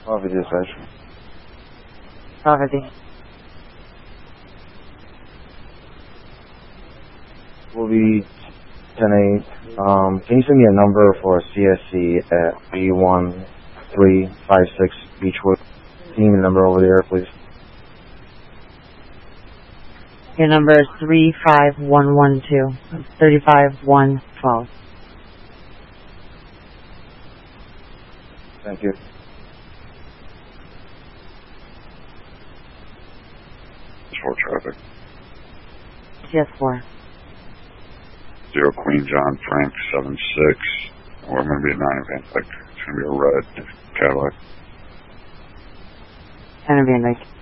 Coffee dispatch. Property. Will be 10-8. Can you send me a number for CSC at B1356 Beechwood? Can you give me the number over there, please? Your number is 35112. 35112. Thank you. For traffic. Yes, 4. 0 Queen John Frank 76. Or I'm going to be a 9 Van Dyke. It's going to be a red Cadillac. Van Dyke.